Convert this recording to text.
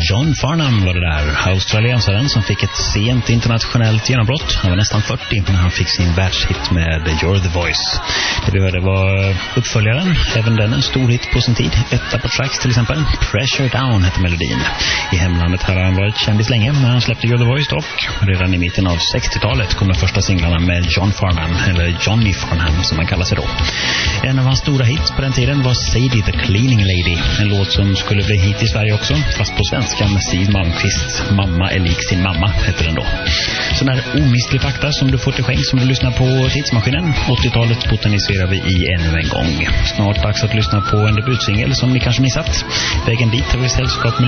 John Farnham var det där, australiensaren som fick ett sent internationellt genombrott. Han var nästan 40 när han fick sin världshit med You're the Voice. Det vi hörde var uppföljaren, även den en stor hit på sin tid. Etta på tracks till exempel. Pressure Down hette melodin. I hemlandet har han varit kändis länge när han släppte You're the Voice dock. Redan i mitten av 60-talet kom de första singlarna med John Farnham, eller Johnny Farnham som man kallar sig då. En av hans stora hits på den tiden var Sadie the Cleaning Lady. En låt som skulle bli hit i Sverige också, fast på svenska med Siw Malmkvist. Mamma är lik sin mamma heter den då. Sån här omistlig fakta som du får till skänk som du lyssnar på Tidsmaskinen. 80-talet botaniserar vi i ännu en gång. Snart dags att lyssna på en debutsingel som ni kanske missat. Vägen dit har vi sällskap med